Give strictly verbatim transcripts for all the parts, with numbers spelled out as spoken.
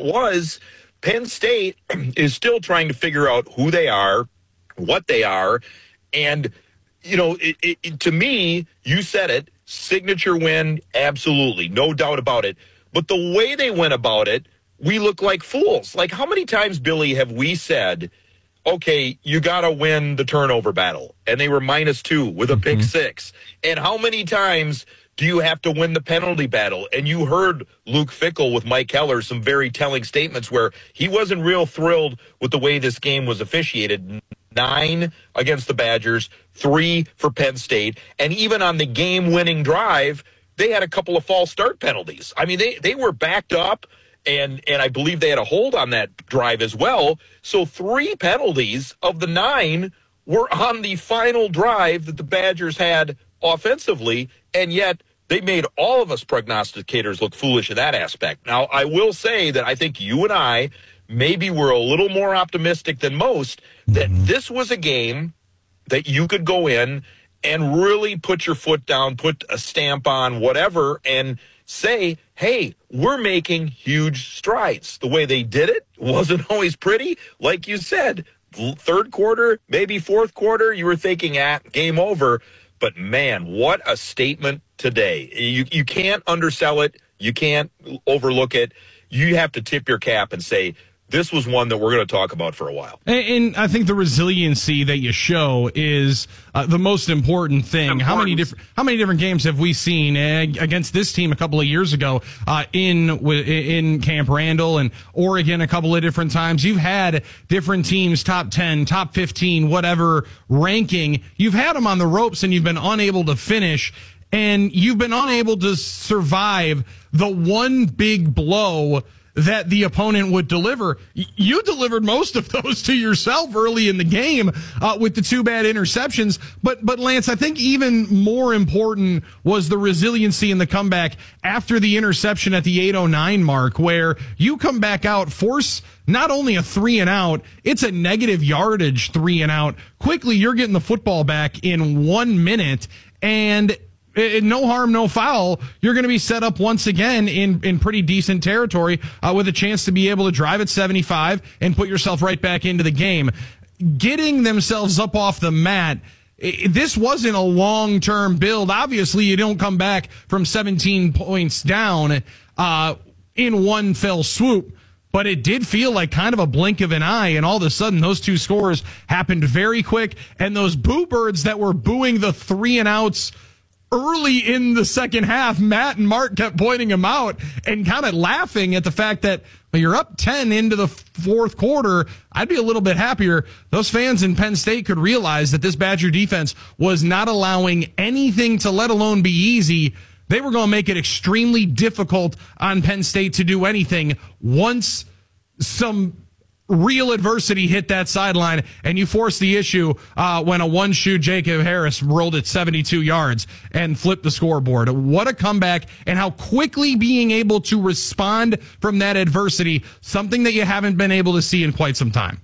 was Penn State is still trying to figure out who they are, what they are, and, you know, it, it, it, to me, you said it, signature win, absolutely, no doubt about it. But the way they went about it, we look like fools. Like, how many times, Billy, have we said, okay, you got to win the turnover battle, and they were minus two with a pick mm-hmm. six? And how many times do you have to win the penalty battle? And you heard Luke Fickell with Mike Keller, some very telling statements where he wasn't real thrilled with the way this game was officiated. Nine against the Badgers, three for Penn State, and even on the game-winning drive, they had a couple of false start penalties. I mean, they, they were backed up, and, and I believe they had a hold on that drive as well. So three penalties of the nine were on the final drive that the Badgers had offensively, and yet they made all of us prognosticators look foolish in that aspect. Now, I will say that I think you and I maybe were a little more optimistic than most that mm-hmm. this was a game that you could go in and really put your foot down, put a stamp on whatever, and say, hey, we're making huge strides. The way they did it wasn't always pretty. Like you said, third quarter, maybe fourth quarter, you were thinking, ah, game over. But, man, what a statement today. You, you can't undersell it. You can't overlook it. You have to tip your cap and say, this was one that we're going to talk about for a while. And, and I think the resiliency that you show is uh, the most important thing. Important. How many different how many different games have we seen uh, against this team a couple of years ago uh, in in Camp Randall and Oregon a couple of different times? You've had different teams, top ten, top fifteen, whatever ranking. You've had them on the ropes and you've been unable to finish. And you've been unable to survive the one big blow that the opponent would deliver. You delivered most of those to yourself early in the game uh, with the two bad interceptions. But, but Lance, I think even more important was the resiliency in the comeback after the interception at the eight oh nine mark, where you come back out, force not only a three and out, it's a negative yardage three and out. Quickly, you're getting the football back in one minute, and It, no harm, no foul. You're going to be set up once again in, in pretty decent territory uh, with a chance to be able to drive at seventy-five and put yourself right back into the game. Getting themselves up off the mat, it, this wasn't a long-term build. Obviously, you don't come back from seventeen points down uh, in one fell swoop. But it did feel like kind of a blink of an eye, and all of a sudden those two scores happened very quick. And those boo birds that were booing the three and outs early in the second half, Matt and Mark kept pointing him out and kind of laughing at the fact that, well, you're up ten into the fourth quarter. I'd be a little bit happier. Those fans in Penn State could realize that this Badger defense was not allowing anything to let alone be easy. They were going to make it extremely difficult on Penn State to do anything once some real adversity hit that sideline, and you forced the issue uh, when a one-shoe Jacob Harris rolled it seventy-two yards and flipped the scoreboard. What a comeback, and how quickly being able to respond from that adversity, something that you haven't been able to see in quite some time.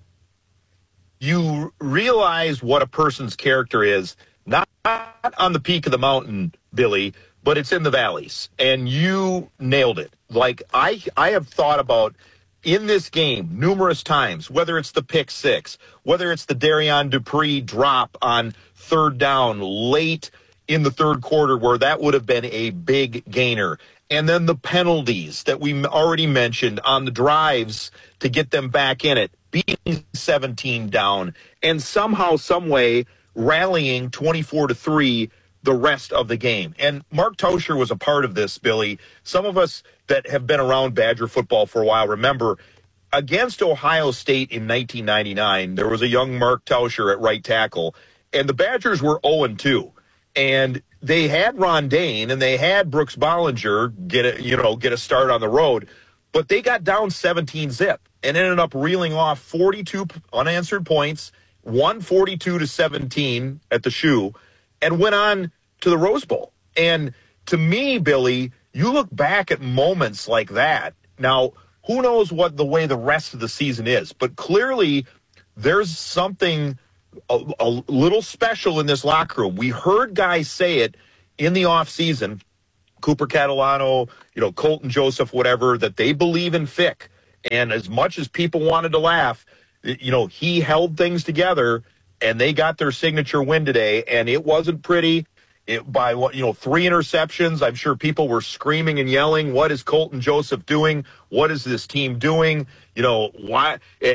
You realize what a person's character is, not on the peak of the mountain, Billy, but it's in the valleys, and you nailed it. Like, I, I have thought about in this game numerous times, whether it's the pick six, whether it's the Darian Dupree drop on third down late in the third quarter where that would have been a big gainer, and then the penalties that we already mentioned on the drives to get them back in it, being seventeen down, and somehow, some way rallying twenty-four to three the rest of the game. And Mark Tauscher was a part of this, Billy. Some of us that have been around Badger football for a while remember against Ohio State in nineteen ninety-nine, there was a young Mark Tauscher at right tackle, and the Badgers were oh and two. And they had Ron Dayne and they had Brooks Bollinger get a, you know, get a start on the road, but they got down seventeen zip and ended up reeling off forty-two unanswered points, won forty-two to seventeen at the shoe, and went on to the Rose Bowl. And to me, Billy, you look back at moments like that. Now, who knows what the way the rest of the season is, but clearly there's something a, a little special in this locker room. We heard guys say it in the offseason, Cooper Catalano, you know, Colton Joseph, whatever, that they believe in Fick. And as much as people wanted to laugh, you know, he held things together, and they got their signature win today, and it wasn't pretty. It, by what you know, three interceptions. I'm sure people were screaming and yelling, "What is Colton Joseph doing? What is this team doing? You know, why?"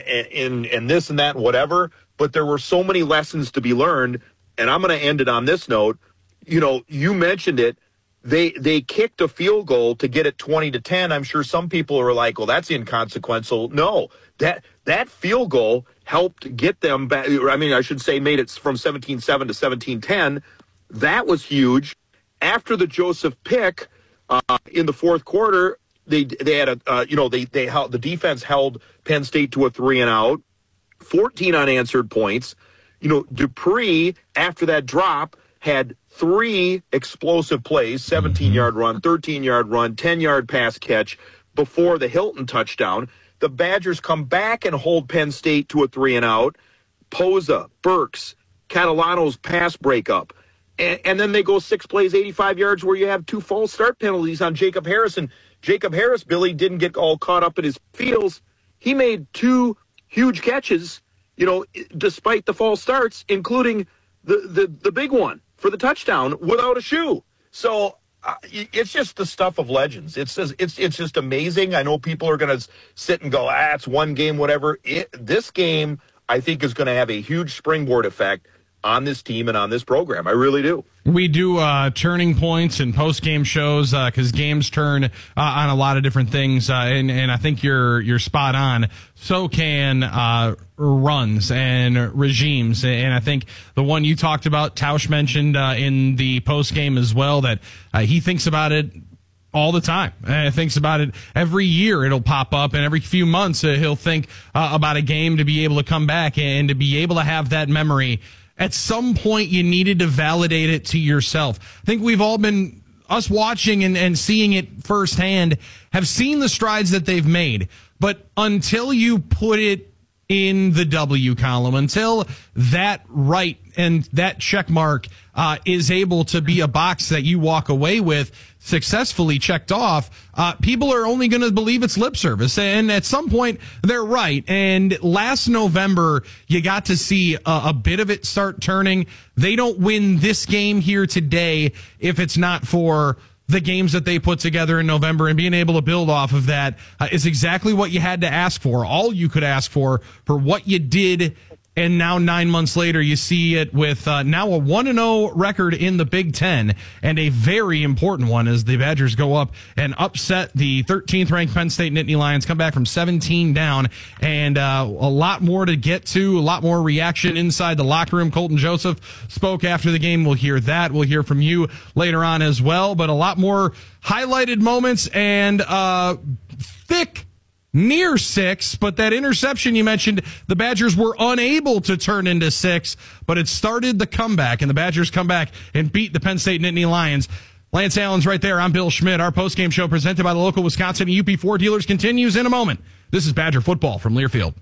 And and this and that, and whatever. But there were so many lessons to be learned, and I'm going to end it on this note. You know, you mentioned it. They they kicked a field goal to get it twenty to ten. I'm sure some people are like, "Well, that's inconsequential." No, that that field goal helped get them back. I mean, I should say, made it from seventeen seven to seventeen ten. That was huge. After the Joseph pick uh, in the fourth quarter, they they had a uh, you know they they held, the defense held Penn State to a three and out, fourteen unanswered points. You know, Dupree after that drop had three explosive plays: seventeen-yard run, thirteen-yard run, ten-yard pass catch before the Hilton touchdown. The Badgers come back and hold Penn State to a three and out. Poza, Burks, Catalano's pass breakup. And, and then they go six plays, eighty-five yards, where you have two false start penalties on Jacob Harris. And Jacob Harris, Billy, didn't get all caught up in his feels. He made two huge catches, you know, despite the false starts, including the, the, the big one for the touchdown without a shoe. So uh, it's just the stuff of legends. It's just, it's it's just amazing. I know people are going to sit and go, ah, it's one game, whatever. It, this game, I think, is going to have a huge springboard effect on this team and on this program. I really do. We do uh, turning points and post-game shows because uh, games turn uh, on a lot of different things, uh, and, and I think you're you're spot on. So can uh, runs and regimes, and I think the one you talked about, Tausch mentioned uh, in the post-game as well, that uh, he thinks about it all the time. Uh, thinks about it every year. It'll pop up, and every few months uh, he'll think uh, about a game to be able to come back and to be able to have that memory. At some point, you needed to validate it to yourself. I think we've all been, us watching and, and seeing it firsthand, have seen the strides that they've made. But until you put it in the W column, until that right and that check mark uh, is able to be a box that you walk away with successfully checked off, uh, people are only going to believe it's lip service. And at some point, they're right. And last November, you got to see a, a bit of it start turning. They don't win this game here today if it's not for the games that they put together in November, and being able to build off of that uh, is exactly what you had to ask for. All you could ask for, for what you did. And now nine months later, you see it with uh, now a one and oh record in the Big Ten, and a very important one as the Badgers go up and upset the thirteenth ranked Penn State Nittany Lions, come back from seventeen down, and uh, a lot more to get to, a lot more reaction inside the locker room. Colton Joseph spoke after the game. We'll hear that. We'll hear from you later on as well, but a lot more highlighted moments and uh, thick near six, but that interception you mentioned, the Badgers were unable to turn into six, but it started the comeback, and the Badgers come back and beat the Penn State Nittany Lions. Lance Allen's right there. I'm Bill Schmidt. Our postgame show presented by the local Wisconsin and U P Ford dealers continues in a moment. This is Badger football from Learfield.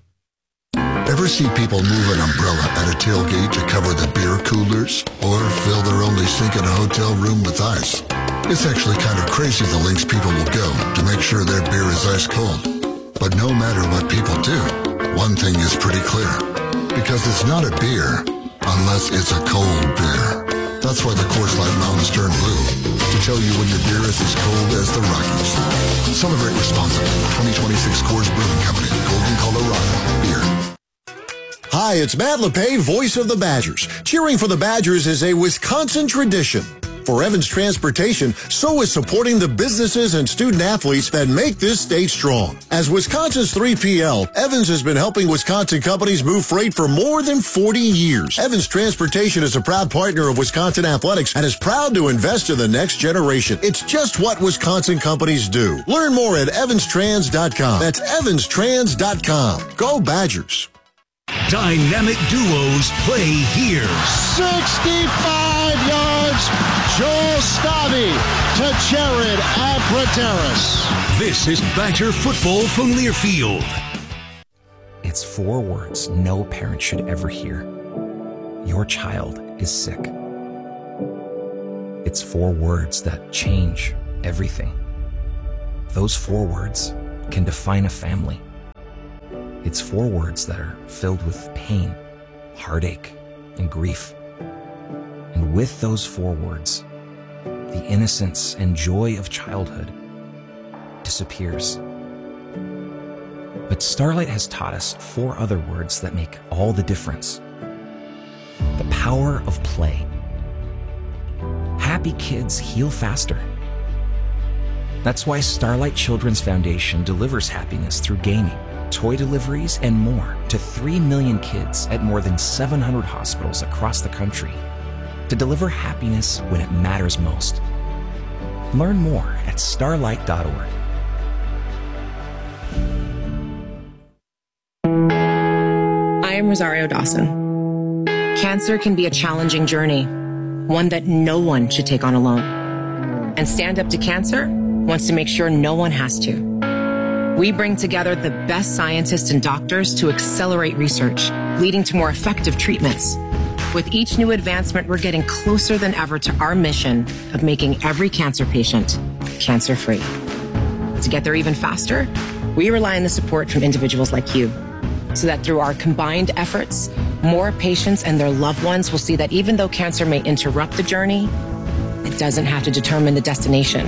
Ever see people move an umbrella at a tailgate to cover the beer coolers, or fill their only sink in a hotel room with ice? It's actually kind of crazy the lengths people will go to make sure their beer is ice cold. But no matter what people do, one thing is pretty clear. Because it's not a beer unless it's a cold beer. That's why the Coors Light Mountains turn blue, to tell you when your beer is as cold as the Rockies. Celebrate responsibly. twenty twenty-six Coors Brewing Company, Golden, Colorado. Beer. Hi, it's Matt LePay, voice of the Badgers. Cheering for the Badgers is a Wisconsin tradition. For Evans Transportation, so is supporting the businesses and student athletes that make this state strong. As Wisconsin's three P L, Evans has been helping Wisconsin companies move freight for more than forty years. Evans Transportation is a proud partner of Wisconsin Athletics and is proud to invest in the next generation. It's just what Wisconsin companies do. Learn more at evans trans dot com. That's evans trans dot com. Go Badgers. Dynamic duos play here. sixty-five yards, Joel Stavi to Jared Abraderis. This is Badger football from Learfield. It's four words no parent should ever hear. Your child is sick. It's four words that change everything. Those four words can define a family, It's four words that are filled with pain, heartache, and grief. And with those four words, the innocence and joy of childhood disappears. But Starlight has taught us four other words that make all the difference. The power of play. Happy kids heal faster. That's why Starlight Children's Foundation delivers happiness through gaming, toy deliveries, and more to three million kids at more than seven hundred hospitals across the country to deliver happiness when it matters most. Learn more at starlight dot org. I am Rosario Dawson. Cancer can be a challenging journey, one that no one should take on alone. And Stand Up to Cancer wants to make sure no one has to. We bring together the best scientists and doctors to accelerate research, leading to more effective treatments. With each new advancement, we're getting closer than ever to our mission of making every cancer patient cancer-free. To get there even faster, we rely on the support from individuals like you, so that through our combined efforts, more patients and their loved ones will see that even though cancer may interrupt the journey, it doesn't have to determine the destination.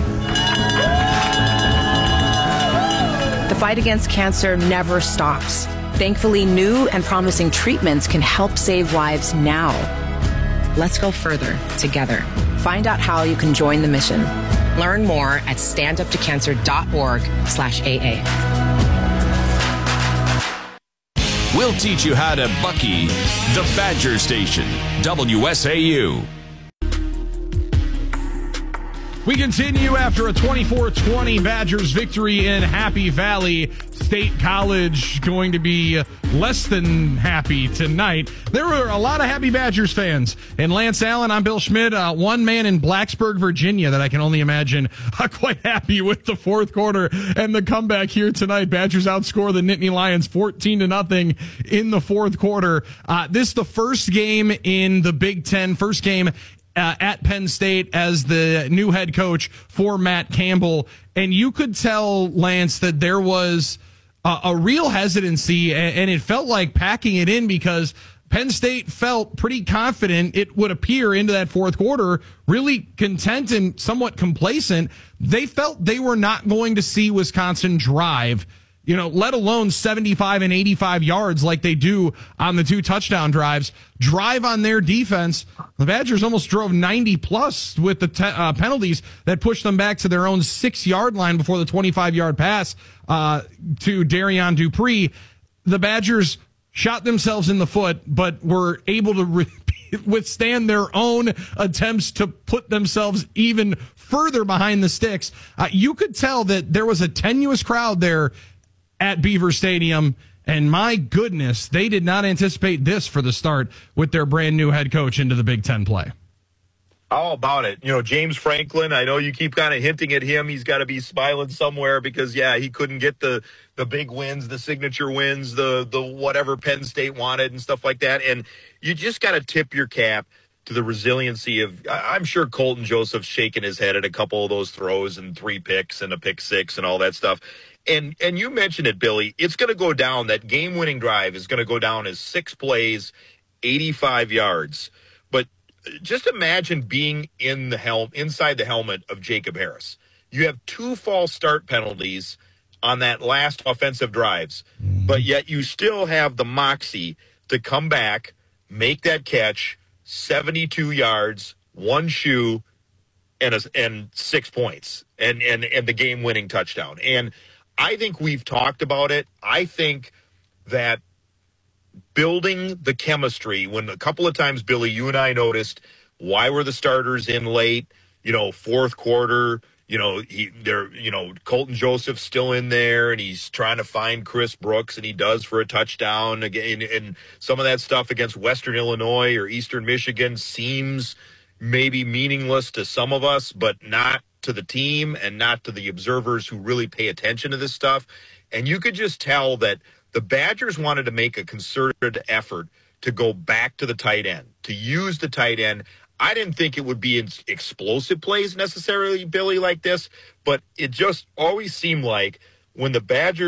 The fight against cancer never stops. Thankfully, new and promising treatments can help save lives now. Let's go further together. Find out how you can join the mission. Learn more at stand up to cancer dot org slash A A. We'll teach you how to Bucky the Badger Station, W S A U. We continue after a twenty-four twenty Badgers victory in Happy Valley. State College going to be less than happy tonight. There were a lot of happy Badgers fans. And Lance Allen, I'm Bill Schmidt, uh, one man in Blacksburg, Virginia that I can only imagine uh, quite happy with the fourth quarter and the comeback here tonight. Badgers outscore the Nittany Lions fourteen to nothing in the fourth quarter. Uh, this is the first game in the Big Ten, first game Uh, at Penn State as the new head coach for Matt Campbell. And you could tell, Lance, that there was a, a real hesitancy, and, and it felt like packing it in because Penn State felt pretty confident, it would appear, into that fourth quarter, really content and somewhat complacent. They felt they were not going to see Wisconsin drive, you know, let alone seventy-five and eighty-five yards like they do on the two touchdown drives, drive on their defense. The Badgers almost drove ninety plus with the te- uh, penalties that pushed them back to their own six yard line before the twenty-five yard pass uh, to Darian Dupree. The Badgers shot themselves in the foot, but were able to re- withstand their own attempts to put themselves even further behind the sticks. Uh, you could tell that there was a tenuous crowd there at Beaver Stadium, and my goodness, they did not anticipate this for the start with their brand new head coach into the Big Ten play. How about it? You know, James Franklin, I know you keep kind of hinting at him. He's got to be smiling somewhere because, yeah, he couldn't get the, the big wins, the signature wins, the, the whatever Penn State wanted and stuff like that. And you just got to tip your cap to the resiliency of, I'm sure Colton Joseph's shaking his head at a couple of those throws and three picks and a pick six and all that stuff. And and you mentioned it, Billy. It's going to go down. That game-winning drive is going to go down as six plays, eighty-five yards. But just imagine being in the helm, inside the helmet of Jacob Harris. You have two false start penalties on that last offensive drives, but yet you still have the moxie to come back, make that catch, seventy-two yards, one shoe, and a, and six points, and and and the game-winning touchdown. And I think we've talked about it. I think that building the chemistry, when a couple of times, Billy, you and I noticed, why were the starters in late, you know, fourth quarter, you know, he, they're, you know, Colton Joseph's still in there and he's trying to find Chris Brooks, and he does for a touchdown again. And some of that stuff against Western Illinois or Eastern Michigan seems maybe meaningless to some of us, but not to the team and not to the observers who really pay attention to this stuff. And you could just tell that the Badgers wanted to make a concerted effort to go back to the tight end, to use the tight end. I didn't think it would be in explosive plays necessarily, Billy, like this, but it just always seemed like when the Badgers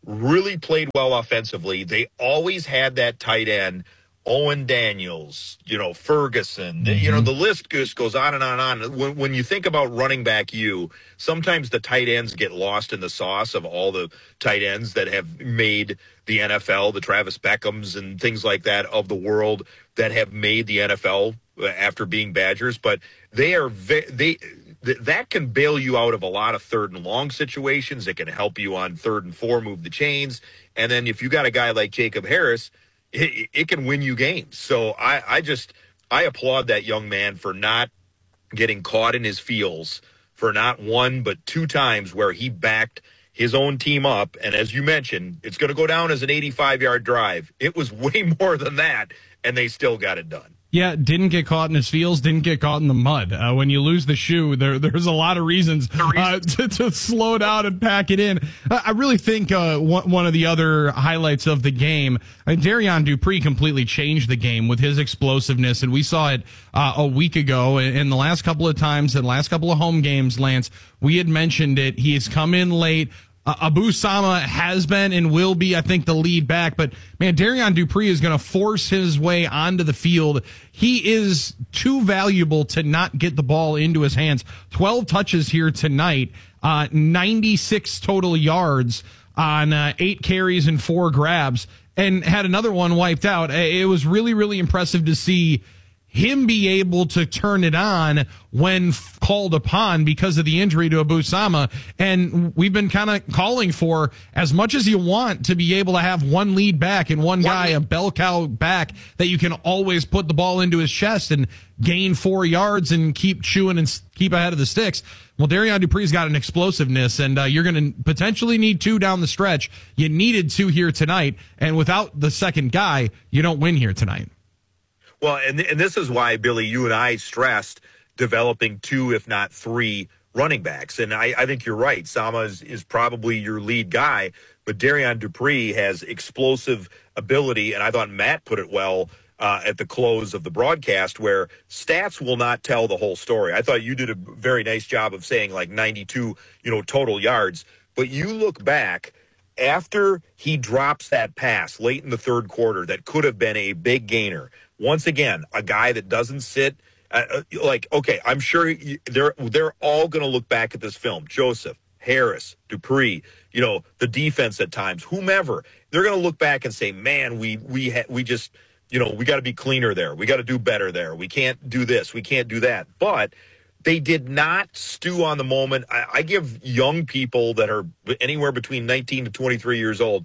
really played well offensively. They always had that tight end, Owen Daniels, you know, Ferguson. Mm-hmm. You know, the list just goes on and on and on. When, when you think about running back you, sometimes the tight ends get lost in the sauce of all the tight ends that have made the N F L, the Travis Beckhams and things like that of the world that have made the N F L after being Badgers. But they are ve- they that can bail you out of a lot of third and long situations. It can help you on third and four, move the chains. And then if you got a guy like Jacob Harris, it, it can win you games. So I, I just, I applaud that young man for not getting caught in his feels, for not one but two times where he backed his own team up. And as you mentioned, it's going to go down as an eighty-five-yard drive. It was way more than that, and they still got it done. Yeah, didn't get caught in his feels, didn't get caught in the mud. Uh, when you lose the shoe, there there's a lot of reasons uh, to, to slow down and pack it in. I really think uh, one, one of the other highlights of the game, I mean, Darian Dupree completely changed the game with his explosiveness, and we saw it uh, a week ago. And the last couple of times, and last couple of home games, Lance, we had mentioned it. He has come in late. Uh, Abu Sama has been and will be, I think, the lead back. But, man, Darian Dupree is going to force his way onto the field. He is too valuable to not get the ball into his hands. twelve touches here tonight, uh, ninety-six total yards on uh, eight carries and four grabs, and had another one wiped out. It was really, really impressive to see him be able to turn it on when f- called upon because of the injury to Abu Sama. And we've been kind of calling for, as much as you want to be able to have one lead back and one guy, a bell cow back, that you can always put the ball into his chest and gain four yards and keep chewing and s- keep ahead of the sticks. Well, Darian Dupree's got an explosiveness, and uh, you're going to potentially need two down the stretch. You needed two here tonight, and without the second guy, you don't win here tonight. Well, and and this is why, Billy, you and I stressed developing two, if not three, running backs. And I, I think you're right. Sama is, is probably your lead guy, but Darian Dupree has explosive ability, and I thought Matt put it well uh, at the close of the broadcast, where stats will not tell the whole story. I thought you did a very nice job of saying like ninety-two, you know, total yards. But you look back, after he drops that pass late in the third quarter that could have been a big gainer, once again, a guy that doesn't sit, uh, like, okay, I'm sure they're they're all going to look back at this film. Joseph, Harris, Dupree, you know, the defense at times, whomever. They're going to look back and say, man, we we ha- we just, you know, we got to be cleaner there. We got to do better there. We can't do this. We can't do that. But they did not stew on the moment. I, I give young people that are anywhere between nineteen to twenty-three years old,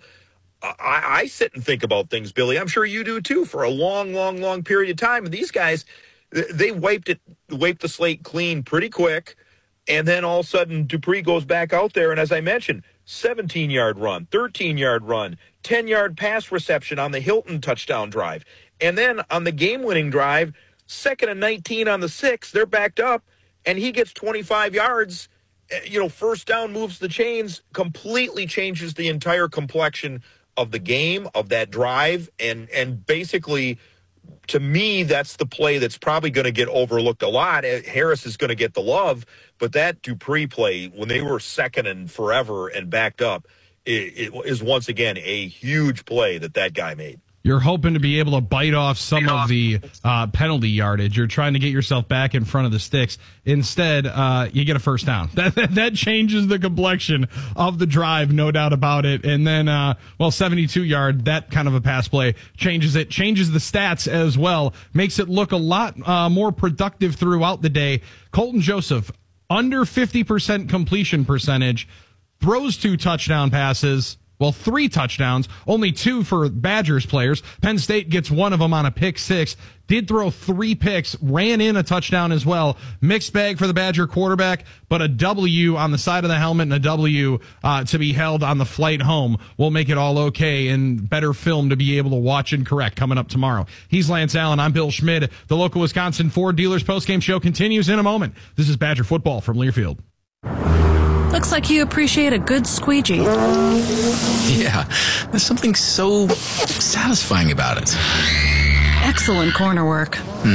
I, I sit and think about things, Billy. I'm sure you do too, for a long, long, long period of time. And these guys, they wiped it, wiped the slate clean pretty quick. And then all of a sudden, Dupree goes back out there. And as I mentioned, seventeen-yard run, thirteen-yard run, ten-yard pass reception on the Hilton touchdown drive. And then on the game-winning drive, second and nineteen on the six, they're backed up, and he gets twenty-five yards. You know, first down, moves the chains, completely changes the entire complexion of the game, of that drive, and and basically, to me, that's the play that's probably going to get overlooked a lot. Harris is going to get the love, but that Dupree play, when they were second and forever and backed up, it, it is once again a huge play that that guy made. You're hoping to be able to bite off some of the uh, penalty yardage. You're trying to get yourself back in front of the sticks. Instead, uh, you get a first down. That, that that changes the complexion of the drive, no doubt about it. And then, uh, well, seventy-two yard, that kind of a pass play changes it, changes the stats as well, makes it look a lot uh, more productive throughout the day. Colton Joseph, under fifty percent completion percentage, throws two touchdown passes. Well, three touchdowns, only two for Badgers players. Penn State gets one of them on a pick six. Did throw three picks, ran in a touchdown as well. Mixed bag for the Badger quarterback, but a W on the side of the helmet and a W uh, to be held on the flight home will make it all okay and better film to be able to watch and correct coming up tomorrow. He's Lance Allen. I'm Bill Schmid. The local Wisconsin Ford Dealers postgame show continues in a moment. This is Badger football from Learfield. Looks like you appreciate a good squeegee. Yeah, there's something so satisfying about it. Excellent corner work.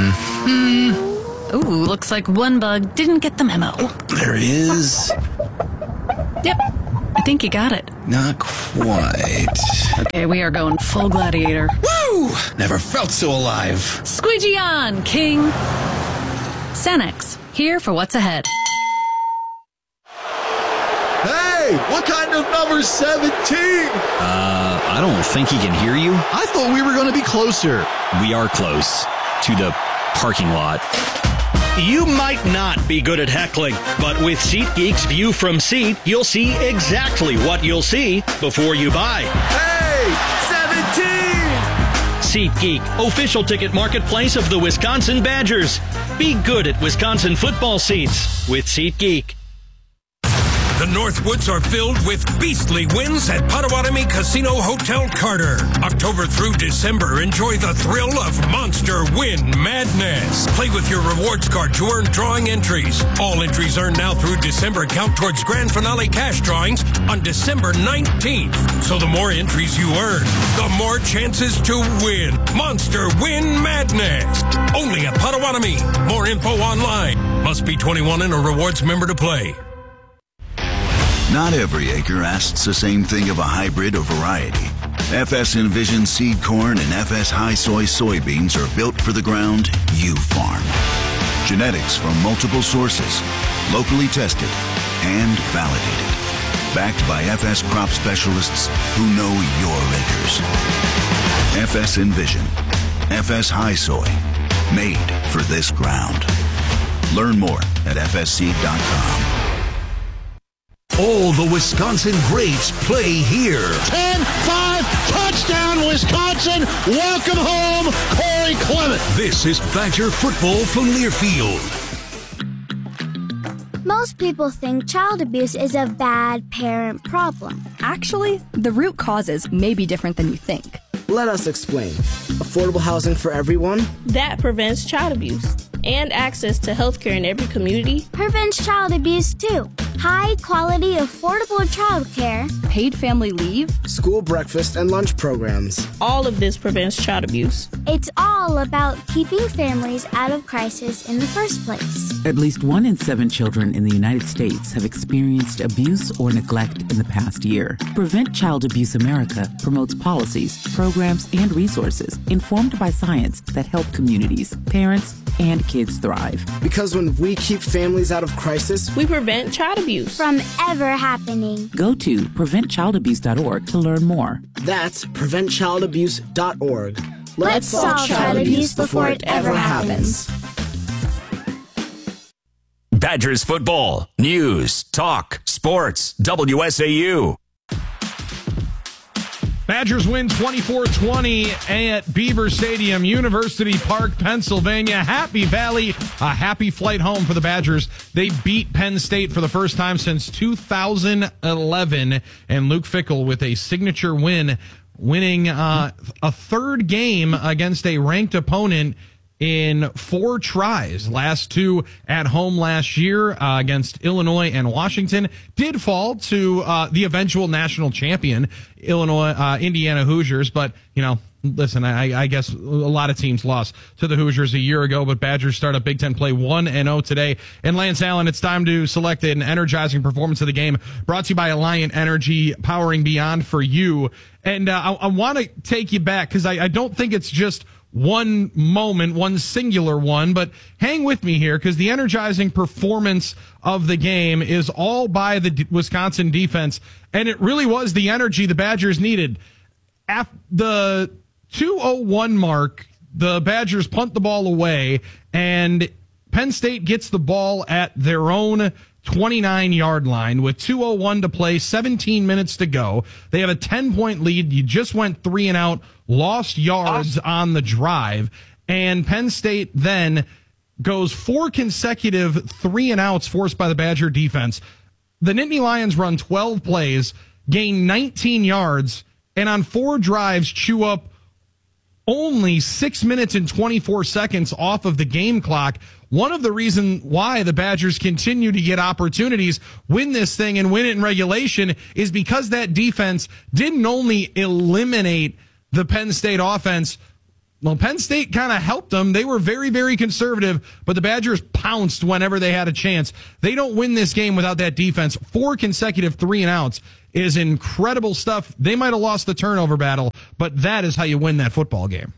Mm-hmm. Ooh, looks like one bug didn't get the memo. There is. Yep. I think you got it. Not quite. Okay, we are going full gladiator. Woo! Never felt so alive. Squeegee on, King. Cenex, here for what's ahead. Hey, what kind of number seventeen? Uh, I don't think he can hear you. I thought we were going to be closer. We are close to the parking lot. You might not be good at heckling, but with SeatGeek's View from Seat, you'll see exactly what you'll see before you buy. Hey, seventeen! SeatGeek, official ticket marketplace of the Wisconsin Badgers. Be good at Wisconsin football seats with SeatGeek. The Northwoods are filled with beastly wins at Potawatomi Casino Hotel Carter. October through December, enjoy the thrill of Monster Win Madness. Play with your rewards card to earn drawing entries. All entries earned now through December count towards grand finale cash drawings on December nineteenth. So the more entries you earn, the more chances to win. Monster Win Madness. Only at Potawatomi. More info online. Must be twenty-one and a rewards member to play. Not every acre asks the same thing of a hybrid or variety. F S Envision seed corn and F S High Soy soybeans are built for the ground you farm. Genetics from multiple sources, locally tested and validated. Backed by F S crop specialists who know your acres. F S Envision, F S High Soy, made for this ground. Learn more at f s seed dot com. All the Wisconsin greats play here. ten five, touchdown, Wisconsin. Welcome home, Corey Clement. This is Badger football from Learfield. Most people think child abuse is a bad parent problem. Actually, the root causes may be different than you think. Let us explain. Affordable housing for everyone? That prevents child abuse. And access to healthcare in every community prevents child abuse too. High quality, affordable childcare, paid family leave, school breakfast and lunch programs. All of this prevents child abuse. It's all about keeping families out of crisis in the first place. At least one in seven children in the United States have experienced abuse or neglect in the past year. Prevent Child Abuse America promotes policies, programs, and resources informed by science that help communities, parents, and kids thrive. Because when we keep families out of crisis, we prevent child abuse from ever happening. Go to prevent child abuse dot org to learn more. That's prevent child abuse dot org. Let's, Let's solve child abuse before it ever happens. Badgers football, news, talk, sports, W S A U. Badgers win twenty-four twenty at Beaver Stadium, University Park, Pennsylvania. Happy Valley, a happy flight home for the Badgers. They beat Penn State for the first time since two thousand eleven, and Luke Fickell with a signature win, winning uh, a third game against a ranked opponent in four tries. Last two at home last year uh, against Illinois and Washington. Did fall to uh, the eventual national champion, Illinois, uh, Indiana Hoosiers. But, you know, listen, I, I guess a lot of teams lost to the Hoosiers a year ago, but Badgers start up Big Ten play one and oh today. And Lance Allen, it's time to select an energizing performance of the game, brought to you by Alliant Energy, powering beyond for you. And uh, I, I want to take you back because I, I don't think it's just one moment, one singular one, but hang with me here because the energizing performance of the game is all by the D- Wisconsin defense, and it really was the energy the Badgers needed. After the two oh one mark, the Badgers punt the ball away, and Penn State gets the ball at their own twenty-nine yard line with two oh one to play, seventeen minutes to go. They have a ten point lead. You just went three and out, lost yards awesome. on the drive, and Penn State then goes four consecutive three and outs forced by the Badger defense. The Nittany Lions run twelve plays, gain nineteen yards, and on four drives chew up only six minutes and twenty-four seconds off of the game clock. One of the reasons why the Badgers continue to get opportunities, win this thing and win it in regulation, is because that defense didn't only eliminate the Penn State offense Well, Penn State kind of helped them. They were very, very conservative, but the Badgers pounced whenever they had a chance. They don't win this game without that defense. Four consecutive three and outs is incredible stuff. They might have lost the turnover battle, but that is how you win that football game.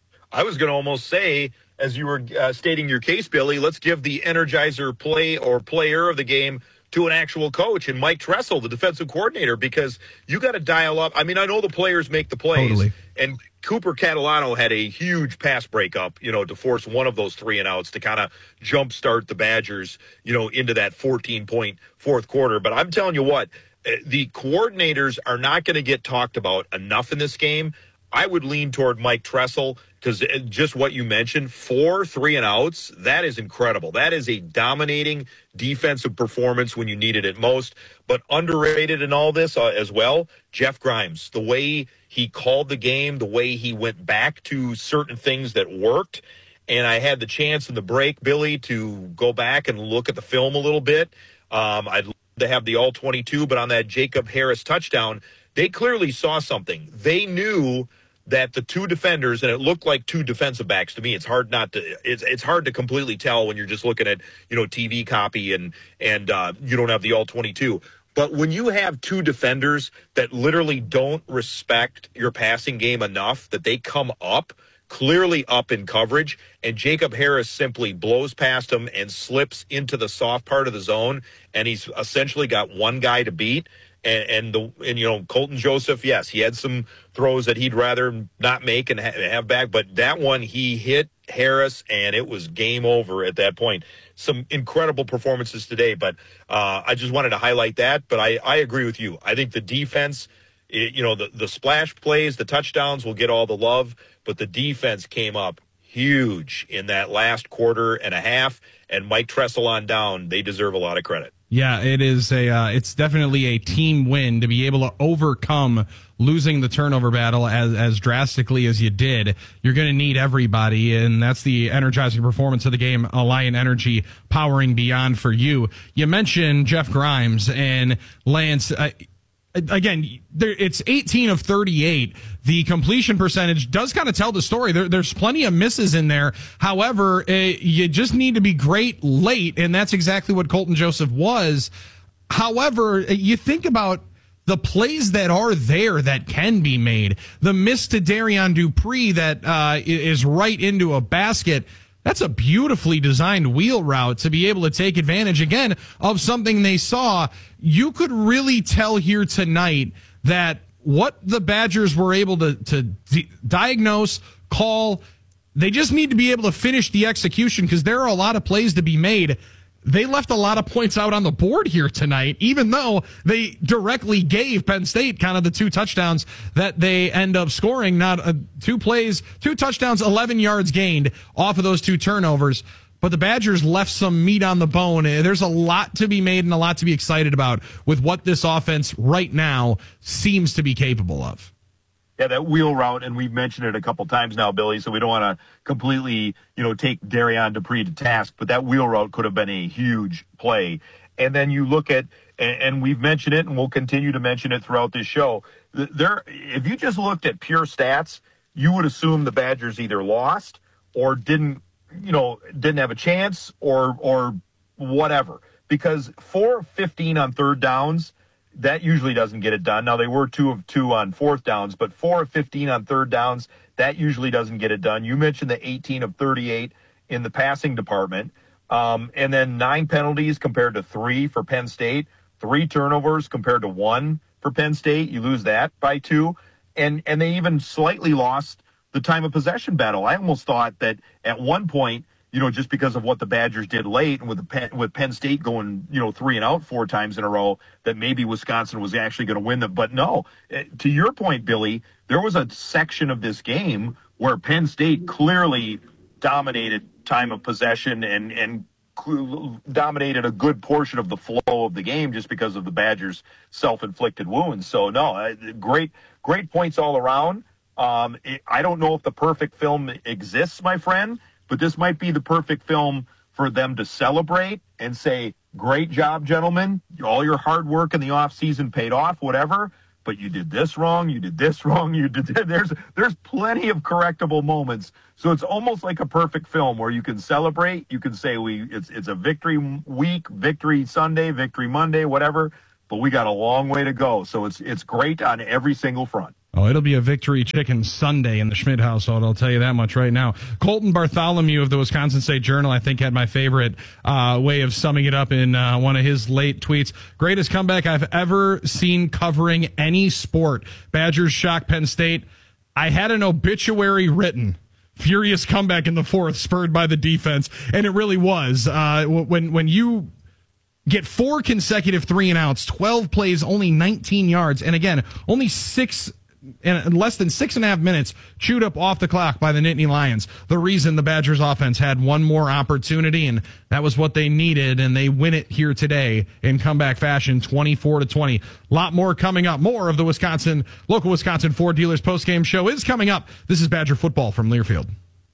I was going to almost say, as you were uh, stating your case, Billy, let's give the Energizer play or player of the game to an actual coach, and Mike Tressel, the defensive coordinator, because you got to dial up. I mean, I know the players make the plays, totally. And Cooper Catalano had a huge pass breakup, you know, to force one of those three and outs to kind of jumpstart the Badgers, you know, into that fourteen-point fourth quarter. But I'm telling you what, the coordinators are not going to get talked about enough in this game. I would lean toward Mike Tressel because just what you mentioned, four three and outs, that is incredible. That is a dominating defensive performance when you needed it most. But underrated in all this uh, as well, Jeff Grimes, the way he called the game, the way he went back to certain things that worked. And I had the chance in the break, Billy, to go back and look at the film a little bit. Um, I'd love to have the all twenty-two, but on that Jacob Harris touchdown, they clearly saw something. They knew that the two defenders, and it looked like two defensive backs to me. It's hard not to. It's it's hard to completely tell when you're just looking at, you know, T V copy and and uh, you don't have the all twenty-two. But when you have two defenders that literally don't respect your passing game enough, that they come up clearly up in coverage, and Jacob Harris simply blows past him and slips into the soft part of the zone, and he's essentially got one guy to beat. And, and the and you know, Colton Joseph, yes, he had some throws that he'd rather not make and ha- have back, but that one he hit Harris, and it was game over at that point. Some incredible performances today, but uh, I just wanted to highlight that. But I, I agree with you. I think the defense, it, you know, the, the splash plays, the touchdowns will get all the love, but the defense came up huge in that last quarter and a half, and Mike Tressel on down, they deserve a lot of credit. Yeah, it is a. Uh, it's definitely a team win to be able to overcome losing the turnover battle as as drastically as you did. You're going to need everybody, and that's the energizing performance of the game. Alliant Energy powering beyond for you. You mentioned Jeff Grimes and Lance. Uh, Again, there, it's eighteen of thirty-eight. The completion percentage does kind of tell the story. There, there's plenty of misses in there. However, uh, you just need to be great late, and that's exactly what Colton Joseph was. However, you think about the plays that are there that can be made. The miss to Darian Dupree that uh, is right into a basket. That's a beautifully designed wheel route to be able to take advantage, again, of something they saw. You could really tell here tonight that what the Badgers were able to, to di- diagnose, call, they just need to be able to finish the execution because there are a lot of plays to be made. They left a lot of points out on the board here tonight, even though they directly gave Penn State kind of the two touchdowns that they end up scoring. Not uh, two plays, two touchdowns, eleven yards gained off of those two turnovers. But the Badgers left some meat on the bone. There's a lot to be made and a lot to be excited about with what this offense right now seems to be capable of. Yeah, that wheel route, and we've mentioned it a couple times now, Billy, so we don't want to completely, you know, take Darian Dupree to task, but that wheel route could have been a huge play. And then you look at, and we've mentioned it, and we'll continue to mention it throughout this show, there, if you just looked at pure stats, you would assume the Badgers either lost or didn't, you know, didn't have a chance or or whatever. Because four of fifteen on third downs, that usually doesn't get it done. Now, they were two of two on fourth downs, but four of fifteen on third downs, that usually doesn't get it done. You mentioned the eighteen of thirty-eight in the passing department. Um, and then nine penalties compared to three for Penn State. Three turnovers compared to one for Penn State. You lose that by two. And, and they even slightly lost the time of possession battle. I almost thought that at one point, you know, just because of what the Badgers did late and with the Penn, with Penn State going, you know, three and out four times in a row, that maybe Wisconsin was actually going to win them. But no, to your point, Billy, there was a section of this game where Penn State clearly dominated time of possession and, and dominated a good portion of the flow of the game just because of the Badgers' self-inflicted wounds. So, no, great, great points all around. Um, it, I don't know if the perfect film exists, my friend, but this might be the perfect film for them to celebrate and say, great job, gentlemen. All your hard work in the offseason paid off, whatever. but you did this wrong, you did this wrong, you did there's there's plenty of correctable moments. So it's almost like a perfect film where you can celebrate, you can say we it's it's a victory week, victory Sunday, victory Monday, whatever, but we got a long way to go. So it's it's great on every single front. Oh, it'll be a victory chicken Sunday in the Schmidt household, I'll tell you that much right now. Colton Bartholomew of the Wisconsin State Journal, I think, had my favorite uh, way of summing it up in uh, one of his late tweets. Greatest comeback I've ever seen covering any sport. Badgers shock Penn State. I had an obituary written. Furious comeback in the fourth, spurred by the defense. And it really was. Uh, when, when you get four consecutive three and outs, twelve plays, only nineteen yards. And again, only six in less than six and a half minutes chewed up off the clock by the Nittany Lions. The reason the Badgers offense had one more opportunity, and that was what they needed, and they win it here today in comeback fashion, twenty-four to twenty. A lot more coming up. More of the Wisconsin, local Wisconsin Ford Dealers postgame show is coming up. This is Badger football from Learfield.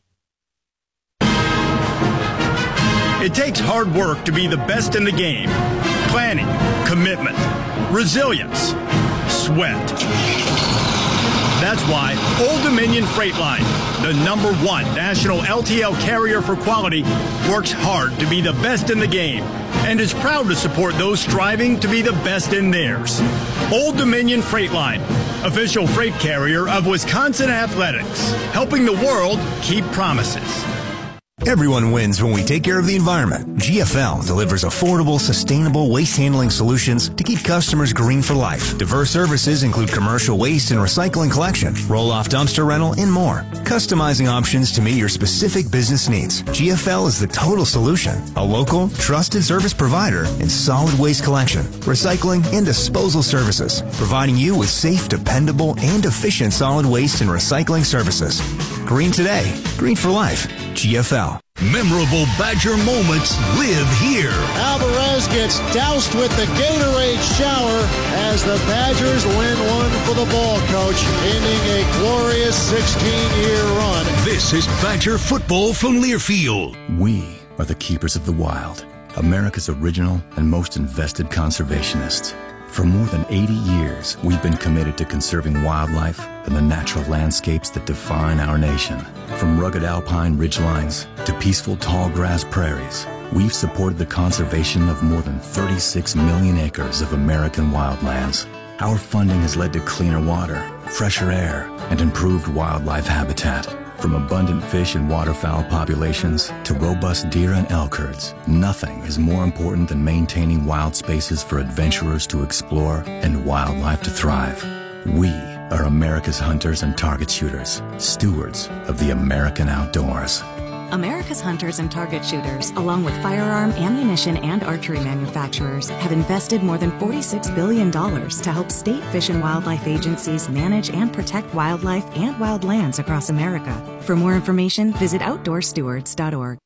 It takes hard work to be the best in the game. Planning, commitment, resilience, sweat. That's why Old Dominion Freight Line, the number one national L T L carrier for quality, works hard to be the best in the game and is proud to support those striving to be the best in theirs. Old Dominion Freight Line, official freight carrier of Wisconsin Athletics, helping the world keep promises. Everyone wins when we take care of the environment. G F L delivers affordable, sustainable waste handling solutions to keep customers green for life. Diverse services include commercial waste and recycling collection, roll-off dumpster rental, and more. Customizing options to meet your specific business needs. G F L is the total solution. A local, trusted service provider in solid waste collection, recycling, and disposal services, providing you with safe, dependable, and efficient solid waste and recycling services. Green today, green for life. G F L. Memorable Badger moments live here. Alvarez gets doused with the Gatorade shower as the Badgers win one for the ball coach, ending a glorious sixteen-year run. This is Badger football from Learfield. We are the keepers of the wild, America's original and most invested conservationists. For more than eighty years, we've been committed to conserving wildlife and the natural landscapes that define our nation. From rugged alpine ridgelines to peaceful tall grass prairies, we've supported the conservation of more than thirty-six million acres of American wildlands. Our funding has led to cleaner water, fresher air, and improved wildlife habitat. From abundant fish and waterfowl populations to robust deer and elk herds, nothing is more important than maintaining wild spaces for adventurers to explore and wildlife to thrive. We are America's hunters and target shooters, stewards of the American outdoors. America's hunters and target shooters, along with firearm, ammunition, and archery manufacturers, have invested more than forty-six billion dollars to help state fish and wildlife agencies manage and protect wildlife and wildlands across America. For more information, visit outdoor stewards dot org.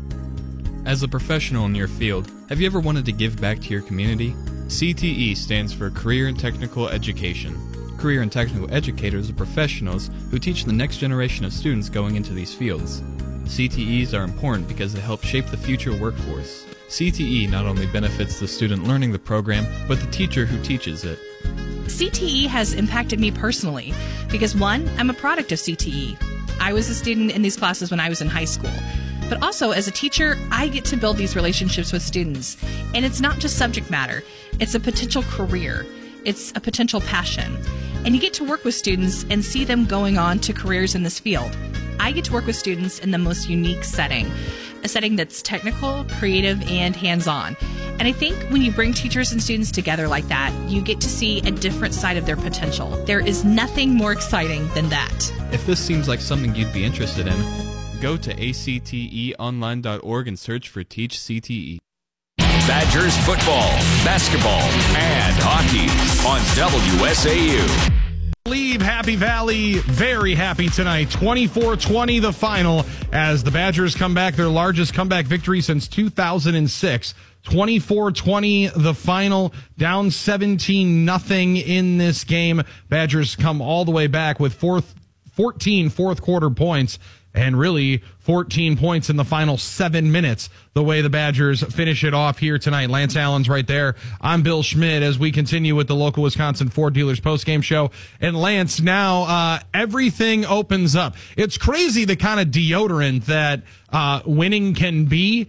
As a professional in your field, have you ever wanted to give back to your community? C T E stands for Career and Technical Education. Career and Technical Educators are professionals who teach the next generation of students going into these fields. C T Es are important because they help shape the future workforce. C T E not only benefits the student learning the program, but the teacher who teaches it. C T E has impacted me personally because, one, I'm a product of C T E. I was a student in these classes when I was in high school. But also, as a teacher, I get to build these relationships with students. And it's not just subject matter. It's a potential career. It's a potential passion. And you get to work with students and see them going on to careers in this field. I get to work with students in the most unique setting, a setting that's technical, creative, and hands-on. And I think when you bring teachers and students together like that, you get to see a different side of their potential. There is nothing more exciting than that. If this seems like something you'd be interested in, go to A C T E online dot org and search for Teach C T E. Badgers football, basketball, and hockey on W S A U. Leave Happy Valley very happy tonight. twenty-four twenty the final as the Badgers come back, their largest comeback victory since two thousand six. twenty-four twenty the final, down seventeen nothing in this game. Badgers come all the way back with fourth fourteen fourth quarter points, and really fourteen points in the final seven minutes, the way the Badgers finish it off here tonight. Lance Allen's right there. I'm Bill Schmidt as we continue with the local Wisconsin Ford Dealers postgame show. And Lance, now uh, everything opens up. It's crazy the kind of deodorant that uh, winning can be.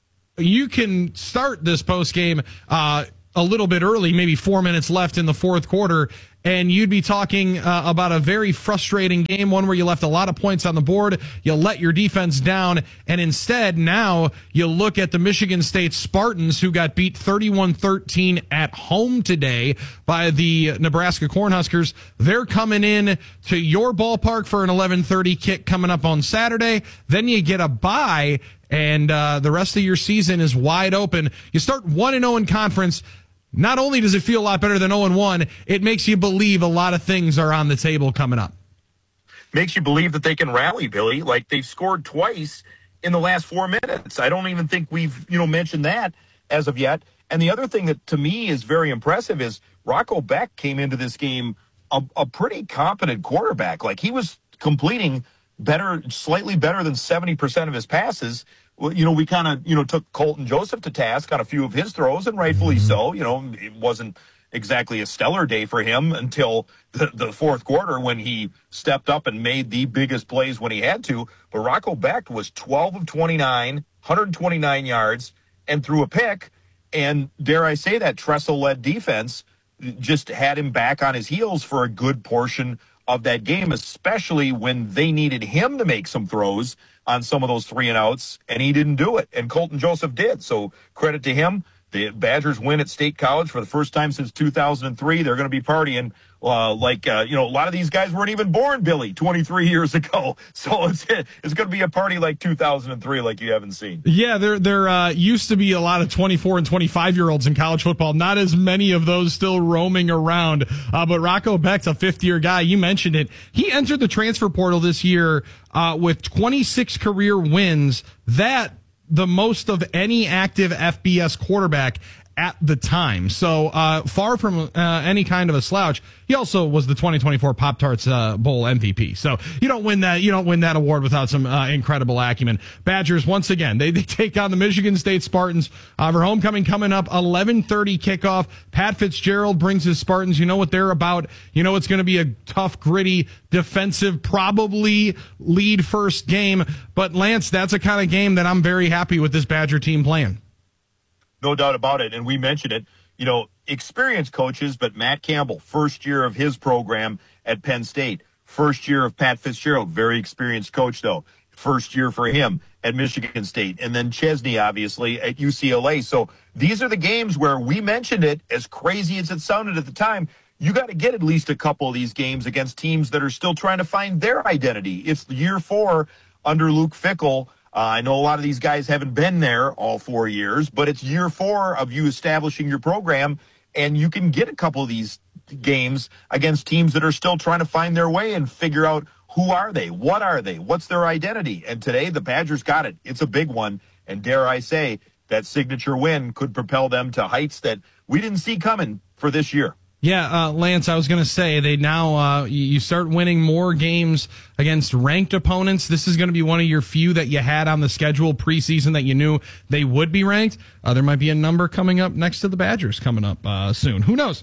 You can start this postgame uh, a little bit early, maybe four minutes left in the fourth quarter, and you'd be talking uh, about a very frustrating game, one where you left a lot of points on the board, you let your defense down, and instead now you look at the Michigan State Spartans, who got beat thirty-one thirteen at home today by the Nebraska Cornhuskers. They're coming in to your ballpark for an eleven thirty kick coming up on Saturday. Then you get a bye, and uh, the rest of your season is wide open. You start one and oh in conference. Not only does it feel a lot better than oh and one, it makes you believe a lot of things are on the table coming up. Makes you believe that they can rally, Billy. Like, they've scored twice in the last four minutes. I don't even think we've, you know, mentioned that as of yet. And the other thing that to me is very impressive is Rocco Beck came into this game a, a pretty competent quarterback. Like, he was completing better, slightly better than seventy percent of his passes. Well, you know, we kind of, you know, took Colton Joseph to task on a few of his throws, and rightfully so. You know, it wasn't exactly a stellar day for him until the, the fourth quarter when he stepped up and made the biggest plays when he had to. But Rocco Beck was twelve of twenty-nine, one hundred twenty-nine yards, and threw a pick. And dare I say that Tressel-led defense just had him back on his heels for a good portion of that game, especially when they needed him to make some throws on some of those three and outs, and he didn't do it, and Colton Joseph did. So credit to him. The Badgers win at State College for the first time since two thousand three. They're going to be partying uh, like, uh, you know, a lot of these guys weren't even born, Billy, twenty-three years ago. So it's it's going to be a party like two thousand three like you haven't seen. Yeah, there there uh, used to be a lot of twenty-four and twenty-five-year-olds in college football. Not as many of those still roaming around. Uh, but Rocco Beck's a fifth-year guy. You mentioned it. He entered the transfer portal this year uh, with twenty-six career wins. That the most of any active F B S quarterback at the time. So uh, far from uh, any kind of a slouch. He also was the twenty twenty-four Pop-Tarts uh, Bowl M V P. So you don't win that. You don't win that award without some uh, incredible acumen. Badgers once again they, they take on the Michigan State Spartans uh, for homecoming coming up. eleven thirty kickoff. Pat Fitzgerald brings his Spartans. You know what they're about. You know it's going to be a tough, gritty, defensive, probably lead first game. But Lance, that's a kind of game that I'm very happy with this Badger team playing. No doubt about it. And we mentioned it, you know, experienced coaches, but Matt Campbell, first year of his program at Penn State, first year of Pat Fitzgerald, very experienced coach, though. First year for him at Michigan State. And then Chesney, obviously, at U C L A. So these are the games where we mentioned it, as crazy as it sounded at the time. You got to get at least a couple of these games against teams that are still trying to find their identity. It's year four under Luke Fickell. Uh, I know a lot of these guys haven't been there all four years, but it's year four of you establishing your program, and you can get a couple of these games against teams that are still trying to find their way and figure out who are they, what are they, what's their identity. And today the Badgers got it. It's a big one, and dare I say, that signature win could propel them to heights that we didn't see coming for this year. Yeah, uh, Lance, I was going to say, they now, uh, you start winning more games against ranked opponents. This is going to be one of your few that you had on the schedule preseason that you knew they would be ranked. Uh, there might be a number coming up next to the Badgers coming up uh, soon. Who knows?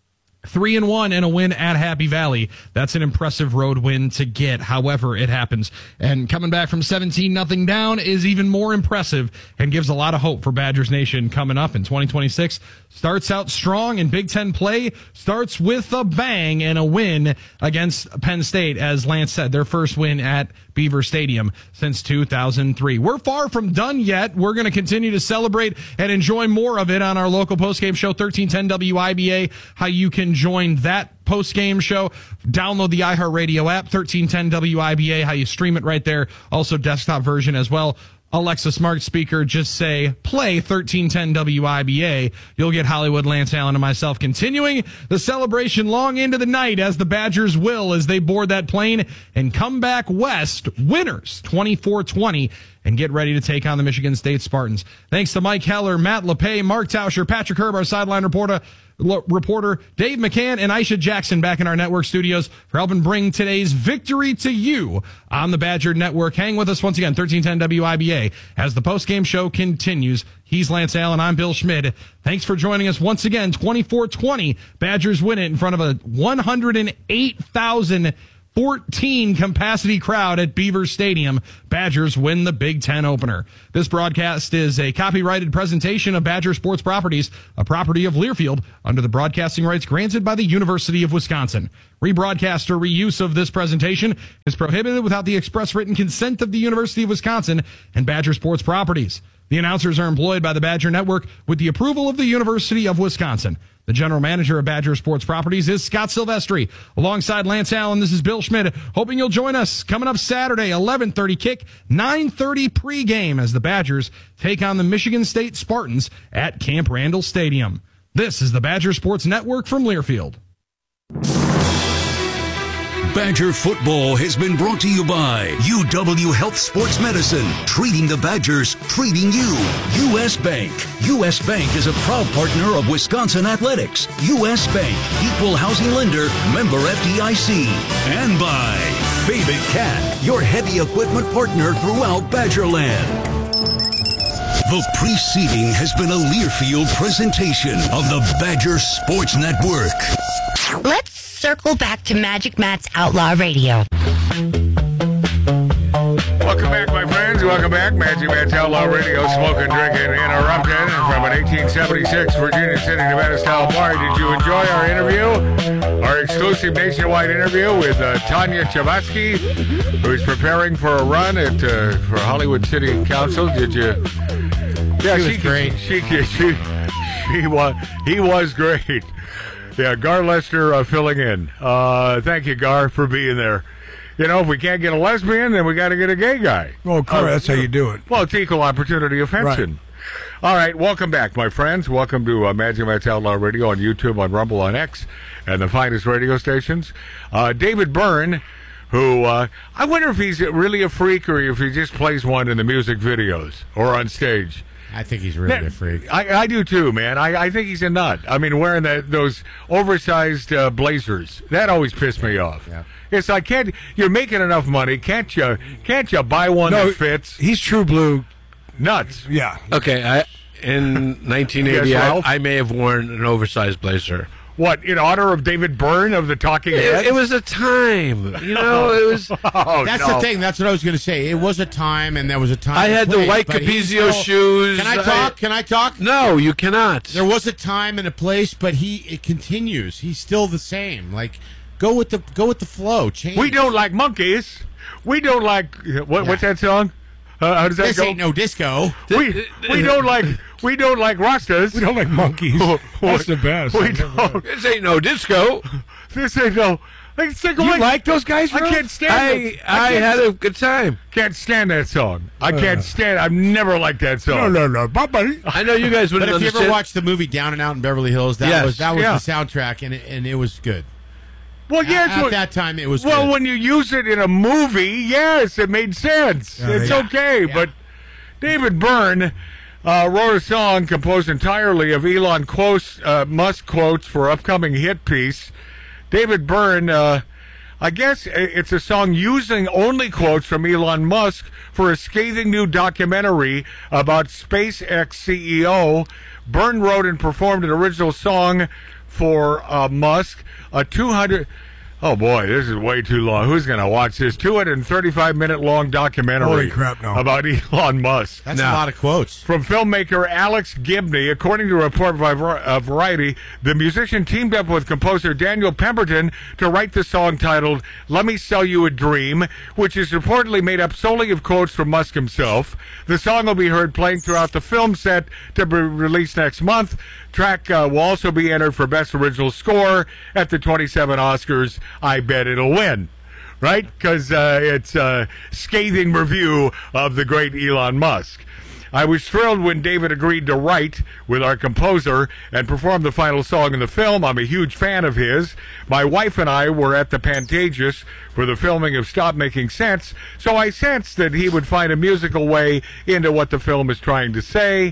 Three and one and a win at Happy Valley. That's an impressive road win to get. However, it happens. And coming back from seventeen nothing down is even more impressive and gives a lot of hope for Badgers Nation coming up in twenty twenty-six. Starts out strong in Big Ten play. Starts with a bang and a win against Penn State. As Lance said, their first win at Beaver Stadium since two thousand three. We're far from done yet. We're going to continue to celebrate and enjoy more of it on our local postgame show, thirteen ten W I B A. How you can join that post-game show. Download the iHeartRadio app, thirteen ten W I B A, how you stream it right there. Also desktop version as well. Alexa smart speaker, just say play thirteen ten W I B A. You'll get Hollywood, Lance Allen, and myself continuing the celebration long into the night, as the Badgers will, as they board that plane and come back west, winners twenty-four twenty, and get ready to take on the Michigan State Spartans. Thanks to Mike Heller, Matt LePay, Mark Tauscher, Patrick Herb, our sideline reporter, L- reporter Dave McCann and Aisha Jackson back in our network studios for helping bring today's victory to you on the Badger Network. Hang with us once again, thirteen ten W I B A, as the postgame show continues. He's Lance Allen. I'm Bill Schmid. Thanks for joining us once again. twenty-four twenty. Badgers win it in front of a one hundred eight thousand fourteen capacity crowd at Beaver Stadium. Badgers win the Big Ten opener. This broadcast is a copyrighted presentation of Badger Sports Properties, a property of Learfield, under the broadcasting rights granted by the University of Wisconsin. Rebroadcast or reuse of this presentation is prohibited without the express written consent of the University of Wisconsin and Badger Sports Properties. The announcers are employed by the Badger Network with the approval of the University of Wisconsin. The general manager of Badger Sports Properties is Scott Silvestri. Alongside Lance Allen, this is Bill Schmid. Hoping you'll join us coming up Saturday, eleven thirty kick, nine thirty pregame as the Badgers take on the Michigan State Spartans at Camp Randall Stadium. This is the Badger Sports Network from Learfield. Badger football has been brought to you by U W Health Sports Medicine, treating the Badgers, treating you. U S Bank. U S Bank is a proud partner of Wisconsin Athletics. U S Bank, equal housing lender, member F D I C. And by Fabit Cat, your heavy equipment partner throughout Badgerland. The preceding has been a Learfield presentation of the Badger Sports Network. Let's circle back to Magic Matt's Outlaw Radio. Welcome back, my friends. Welcome back. Magic Matt's Outlaw Radio, smoking, drinking, interrupted from an eighteen seventy-six Virginia City, Nevada style bar. Did you enjoy our interview? Our exclusive nationwide interview with uh, Tanya Chavatsky, who's preparing for a run at uh, for Hollywood City Council. Did you? Yeah, she was she, great. She, she, she, she was. He was great. Yeah, Gar Lester uh, filling in. Uh, thank you, Gar, for being there. You know, if we can't get a lesbian, then we got to get a gay guy. Well, correct. Uh, that's how you do it. Well, it's equal opportunity offension. Right. All right, welcome back, my friends. Welcome to uh, Magic Matt's Outlaw Radio on YouTube, on Rumble, on X, and the finest radio stations. Uh, David Byrne, who, uh, I wonder if he's really a freak or if he just plays one in the music videos or on stage. I think he's really now, a freak. I, I do too, man. I, I think he's a nut. I mean, wearing that those oversized uh, blazers, that always pissed me off. Yeah. It's like, can't you're making enough money? Can't you? Can't you buy one no, that fits? He's true blue nuts. Yeah. Okay. I, in nineteen eighty, yes, well, I, I may have worn an oversized blazer. What, in honor of David Byrne of the Talking Heads? It, it was a time, you know. It was. oh, That's no. the thing. That's what I was going to say. It was a time, and there was a time. I had place, the white Capizio shoes. Can I talk? I, Can I talk? No, you cannot. There was a time and a place, but he it continues. He's still the same. Like, go with the go with the flow. Change. We don't like monkeys. We don't like what? Yeah. What's that song? Uh, how does that this go? Ain't no disco. We we don't like we don't like Rastas. We don't like monkeys. That's the best. We don't. This ain't no disco. This ain't no. Like, you like, like those guys? I can't stand I, it. I, I had a good time. Can't stand that song. I can't uh, stand. I've never liked that song. No, no, no, Bubba. I know you guys wouldn't. But if understand. you ever watched the movie Down and Out in Beverly Hills, that yes. was that was yeah. the soundtrack, and it, and it was good. Well, yes. At, at well, that time, it was. Well, good. when you use it in a movie, yes, it made sense. Uh, it's yeah. okay, yeah. but David Byrne uh, wrote a song composed entirely of Elon quotes, uh, Musk quotes for upcoming hit piece. David Byrne, uh, I guess it's a song using only quotes from Elon Musk for a scathing new documentary about SpaceX C E O. Byrne wrote and performed an original song for uh, Musk, a two hundred... Oh, boy, this is way too long. Who's going to watch this? two hundred thirty-five minute long documentary Holy crap, no. about Elon Musk. That's now, a lot of quotes. From filmmaker Alex Gibney, according to a report by Variety, the musician teamed up with composer Daniel Pemberton to write the song titled Let Me Sell You a Dream, which is reportedly made up solely of quotes from Musk himself. The song will be heard playing throughout the film set to be released next month. Track uh, will also be entered for Best Original Score at the twenty-seven Oscars. I bet it'll win, right? Because uh, it's a scathing review of the great Elon Musk. I was thrilled when David agreed to write with our composer and perform the final song in the film. I'm a huge fan of his. My wife and I were at the Pantages for the filming of Stop Making Sense, so I sensed that he would find a musical way into what the film is trying to say.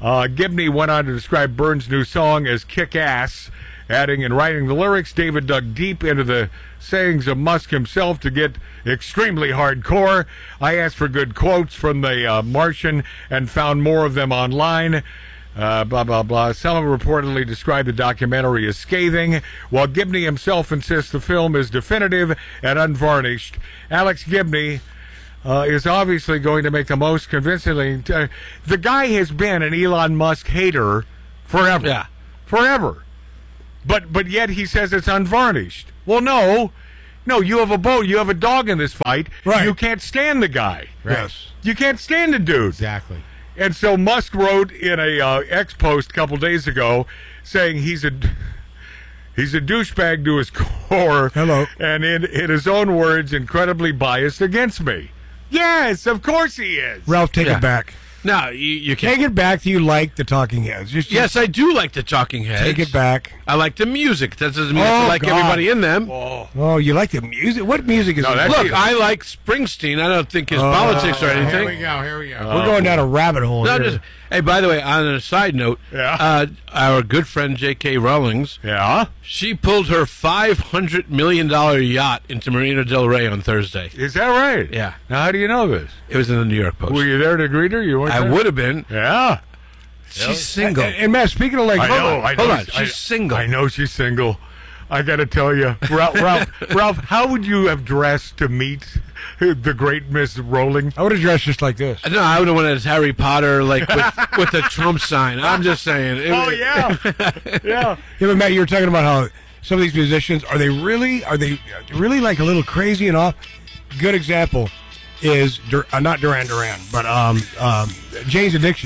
Uh, Gibney went on to describe Burns' new song as kick-ass, adding in writing the lyrics, David dug deep into the sayings of Musk himself to get extremely hardcore. I asked for good quotes from the uh, Martian and found more of them online. Uh, blah, blah, blah. Some reportedly described the documentary as scathing, while Gibney himself insists the film is definitive and unvarnished. Alex Gibney uh, is obviously going to make the most convincingly... Uh, the guy has been an Elon Musk hater forever. Yeah. Forever. But but yet he says it's unvarnished. Well, no. No, you have a boat. You have a dog in this fight. Right. You can't stand the guy. Right. Yes. You can't stand the dude. Exactly. And so Musk wrote in a uh, X post a couple days ago saying he's a he's a douchebag to his core. Hello. And in, in his own words, incredibly biased against me. Yes, of course he is. Ralph, take Yeah. it back. No, you, you can't. Take it back. Do you like the Talking Heads? Just, Yes, I do like the Talking Heads. Take it back. I like the music. That doesn't mean Oh, I like God. everybody in them. Oh. Oh, you like the music? What music is No, it? that's Look, it. I like Springsteen. I don't think his Oh, politics or Here we anything. go. Here we go. We're going down a rabbit hole No, here. just, hey, by the way, on a side note, Yeah. uh, our good friend J K. Rowlings, Yeah? she pulled her five hundred million dollars yacht into Marina del Rey on Thursday. Is that right? Yeah. Now, how do you know this? It was in the New York Post. Were you there to greet her? You weren't I there? would have been. Yeah. She's single. And, and Matt, speaking of like, I know. hold on. I know. Hold on, I- she's single. I know she's single. I got to tell you, Ralph, Ralph, Ralph, how would you have dressed to meet the great Miss Rowling? I would have dressed just like this. No, I would have went as Harry Potter, like with, with the Trump sign. I'm just saying. It- Oh yeah, yeah. Yeah, but Matt, you were talking about how some of these musicians are they really are they really like a little crazy and off? Good example is Dur- uh, not Duran Duran, but um, um, Jane's Addiction.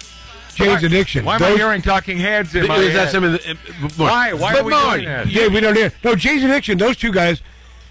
Jane's Addiction. Why am I Those- hearing Talking Heads in my Is that head? some of the, uh, Why? Why but are we Marty, doing that? Yeah, we don't hear. No, Jane's Addiction. Those two guys.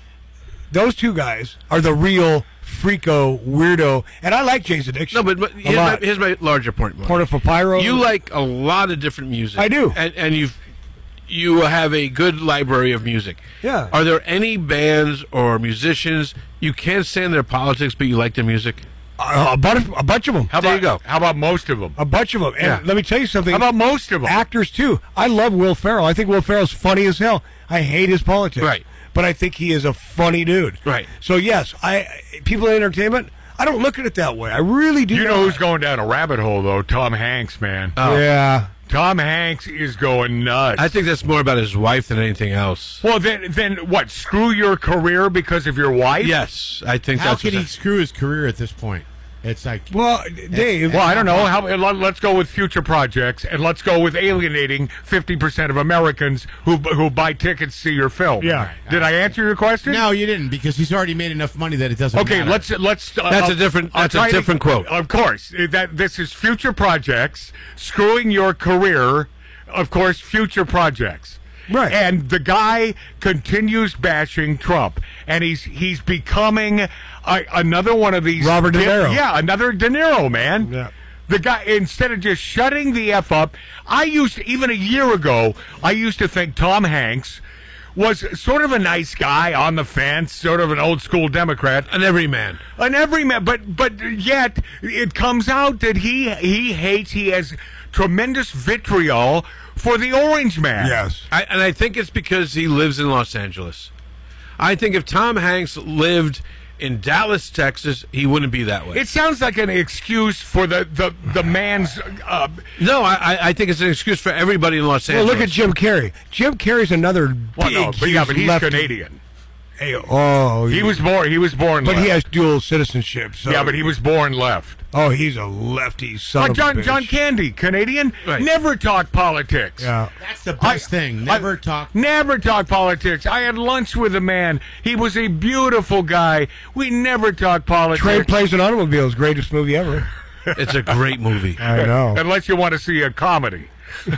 Those two guys are the real freako weirdo, and I like Jane's Addiction. No, but, but a here's, my, lot. here's my larger point. Marty. Porta for Pyro. You like a lot of different music. I do. and, and you've you have a good library of music. Yeah. Are there any bands or musicians you can't stand their politics, but you like their music? Uh, a bunch, a bunch of them. How There about, you go. How about most of them? A bunch of them. And Yeah. let me tell you something. How about most of them? Actors too. I love Will Ferrell. I think Will Ferrell's funny as hell. I hate his politics. Right. But I think he is a funny dude. Right. So yes, I people in entertainment. I don't look at it that way. I really do. You know not. who's going down a rabbit hole though? Tom Hanks, man. Yeah. Tom Hanks is going nuts. I think that's more about his wife than anything else. Well, then, then what? Screw your career because of your wife? Yes, I think How that's can he what screw his career at this point? It's like, Well, Dave. Well, I don't know. How, let- let's go with future projects, and let's go with alienating fifty percent of Americans who who buy tickets to see your film. Yeah. Did I answer your question? no, you didn't, because he's already made enough money that it doesn't Okay, matter. let's let's. Uh, That's a I'll- different- I'll that's a try to- different quote. Of course, uh, that this is future projects screwing your career. Of course, future projects. Right. And the guy continues bashing Trump, and he's he's becoming a, another one of these Robert De Niro. Yeah, another De Niro, man. Yeah. The guy, instead of just shutting the F up, I used to, even a year ago, I used to think Tom Hanks was sort of a nice guy on the fence, sort of an old school Democrat. An everyman. An everyman, but but yet it comes out that he he hates, he has tremendous vitriol for the Orange Man. Yes. I, and I think it's because he lives in Los Angeles. I think if Tom Hanks lived in Dallas, Texas, he wouldn't be that way. It sounds like an excuse for the the the man's. Uh, no, I, I think it's an excuse for everybody in Los Well, Angeles. look at Jim Carrey. Jim Carrey's another well, big, no, but yeah, huge but he's lefty. Canadian. Hey, oh, He was born. He was born. but left. he has dual citizenship. So. Yeah, but he was born left. Oh, he's a lefty son Like of John a bitch. John Candy, Canadian, Right. never talk politics. Yeah. That's the best thing. Never I- talk. Never talk politics. I had lunch with a man. He was a beautiful guy. We never talk politics. Train, Planes, and Automobiles, greatest movie ever. It's a great movie. I know. Unless you want to see a comedy.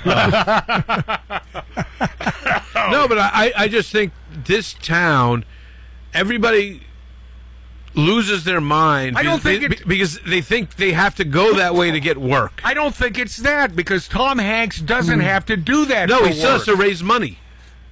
No, but I, I just think this town, everybody loses their mind I don't because, think they, it- because they think they have to go that way to get work. I don't think it's that because Tom Hanks doesn't have to do that. No, for he still has work. to raise money.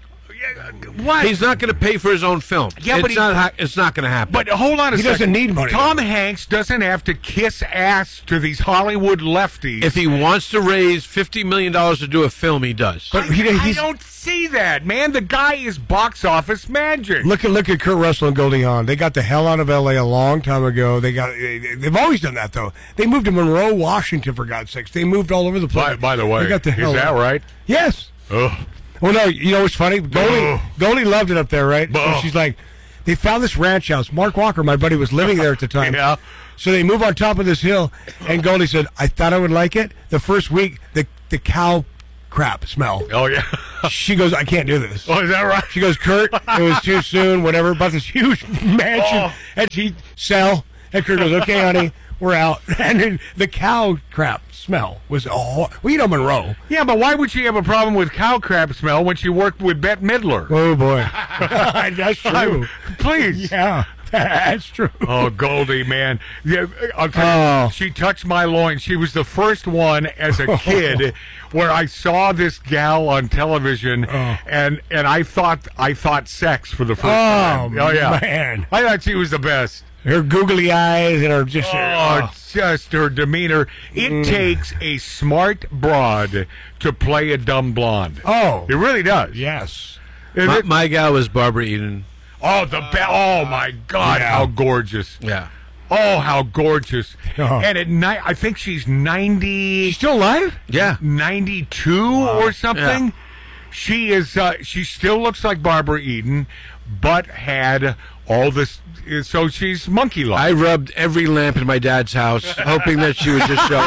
what? He's not going to pay for his own film. Yeah, it's but he- not. Ha- it's not going to happen. But hold on a He second. doesn't need money. Tom Hanks doesn't have to kiss ass to these Hollywood lefties. if he wants to raise fifty million dollars to do a film, he does. But he, I he's, don't see that, man. The guy is box office magic. look at look at Kurt Russell and Goldie Hawn. They got the hell out of L A a long time ago. They got. They've always done that though. They moved to Monroe, Washington, for God's sakes. They moved all over the place. By, by the way, they got the hell is that out. right? Yes. Ugh. Well, no, you know what's funny? Goldie, Ugh. Goldie loved it up there, right? So Ugh. she's like, they found this ranch house. Mark Walker, my buddy, was living there at the time. Yeah. So they move on top of this hill, and Goldie said, I thought I would like it. The first week, the, the cow crap smell. Oh, yeah. She goes, I can't do this. Oh, is that right? She goes, Kurt, it was too soon, whatever, about this huge mansion. Oh. And she, sell. And Kurt goes, okay, honey, we're out. And then the cow crap smell was, oh, well, you know Monroe. Yeah, but why would she have a problem with cow crap smell when she worked with Bette Midler? Oh, boy. That's true. Please. Yeah, that's true. Oh, Goldie, man. Yeah, I'll tell you, Oh. she touched my loin. She was the first one as a kid where I saw this gal on television, Oh. and and I thought I thought sex for the first Oh, time. Oh, yeah. man. I thought she was the best. Her googly eyes and her just. Oh, oh. just her demeanor. It Mm. takes a smart broad to play a dumb blonde. Oh. It really does. Yes. And My, it- my gal was Barbara Eden. oh, the be- oh my God, Yeah. how gorgeous. Yeah. Oh, how gorgeous. Oh. And at night, I think she's ninety, She's still alive? Yeah. ninety-two or something. Yeah. She is, uh, she still looks like Barbara Eden, but had all this, so she's monkey-like. I rubbed every lamp in my dad's house, hoping that she would just show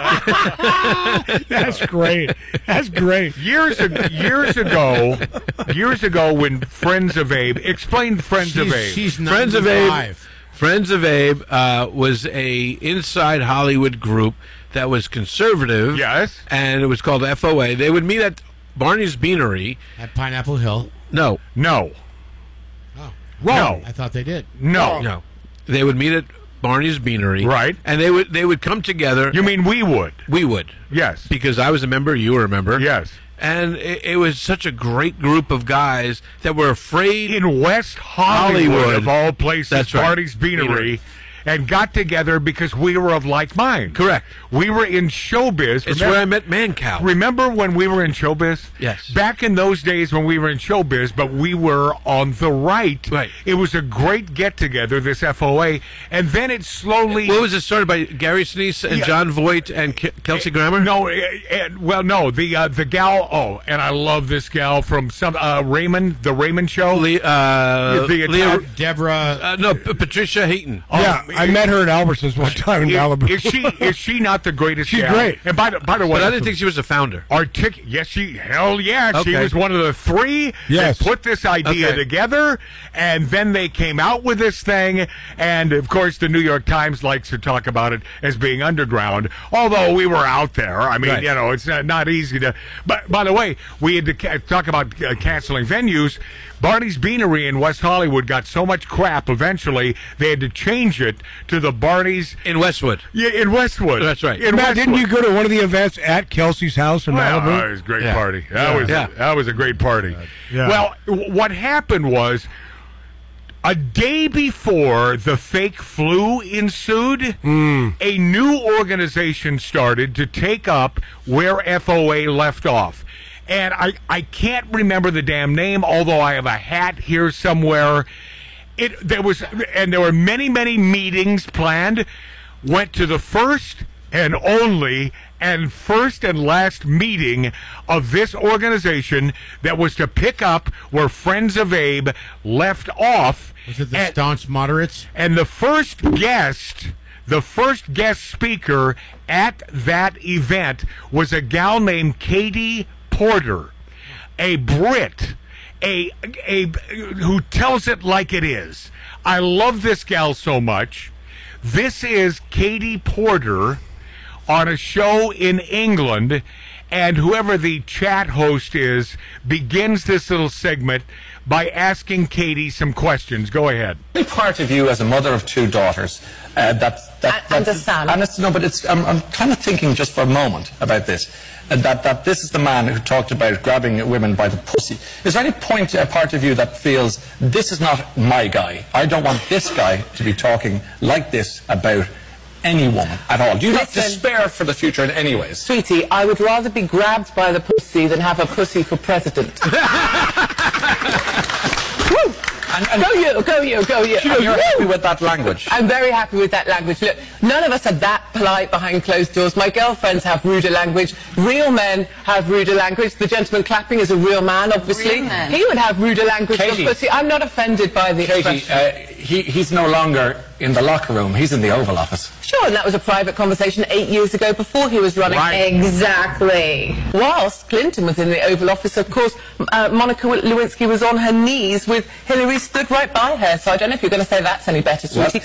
up. That's great. That's great. Years ago, years ago, years ago, when Friends of Abe explained Friends of She's, Abe. she's Friends of Abe. ninety-five. Friends of Abe uh, was a inside Hollywood group that was conservative. Yes. And it was called F O A. They would meet at Barney's Beanery. At Pineapple Hill. No, No, Oh, no, I thought they did. no, no. They would meet at Barney's Beanery. Right. And they would they would come together. You mean we would? We would. Yes. Because I was a member, you were a member. Yes. And it, it was such a great group of guys that were afraid. In West Hollywood, Hollywood. of all places, That's right. Barney's Beanery, Beanery. and got together because we were of like mind. Correct. We were in showbiz. It's where I met Mancow. Remember when we were in showbiz? Yes. Back in those days when we were in showbiz, but we were on the right. Right. It was a great get-together, this F O A, and then it slowly... What was it started by Gary Sinise and Yeah. John Voight and Ke- Kelsey Grammer? No, eh, eh, well, no, the uh, the gal, oh, and I love this gal from some uh, Raymond, the Raymond Show. Le- uh, The Leah, Italian- Deborah. uh, no, P- Patricia Heaton. Yeah, I met her at Albertsons one time in Is, Malibu. is she is she not the greatest? She's gal? great. And by the by the way, But I didn't think she was a founder. Artic- yes, she hell yeah, she Okay. was one of the three Yes. that put this idea Okay. together, and then they came out with this thing, and of course the New York Times likes to talk about it as being underground, although we were out there. I mean, Right. you know, it's not, not easy to. But by the way, we had to ca- talk about uh, canceling venues. Barney's Beanery in West Hollywood got so much crap eventually they had to change it to the Barney's In Westwood. yeah, in Westwood. That's right. In Matt, didn't Westwood. you go to one of the events at Kelsey's house in Well, Malibu? uh, it was a great Yeah. party. That Yeah. was Yeah. that was a great party. Yeah. Well, w- what happened was a day before the fake flu ensued, a new organization started to take up where F O A left off. And I, I can't remember the damn name, although I have a hat here somewhere. It there was and there were many, many meetings planned. Went to the first and only and first and last meeting of this organization that was to pick up where Friends of Abe left off. Was it the And- staunch moderates? and the first guest, the first guest speaker at that event was a gal named Katie Porter, a Brit, a a who tells it like it is. I love this gal so much. This is Katie Porter on a show in England, and whoever the chat host is begins this little segment by asking Katie some questions. Go ahead. Any part of you as a mother of two daughters uh, that that and, and a son. And it's, no, but it's. I'm, I'm kind of thinking just for a moment about this. Uh, that that this is the man who talked about grabbing women by the pussy. Is there any point, a part of you that feels this is not my guy? I don't want this guy to be talking like this about any woman at all. Do you not despair for the future in any ways? Sweetie, I would rather be grabbed by the pussy than have a pussy for president. Woo! And, and go you, go you, go you. And you're happy with that language? I'm very happy with that language. Look, none of us are that polite behind closed doors. My girlfriends have ruder language. Real men have ruder language. The gentleman clapping is a real man, obviously. Real men. He would have ruder language Katie, for pussy. I'm not offended by the Katie, expression. uh, he, he's no longer in the locker room. He's in the Oval Office. Sure, and that was a private conversation eight years ago before he was running. Right. Exactly. Whilst Clinton was in the Oval Office, of course, uh, Monica Lewinsky was on her knees with Hillary stood right by her. So I don't know if you're going to say that's any better, sweetie.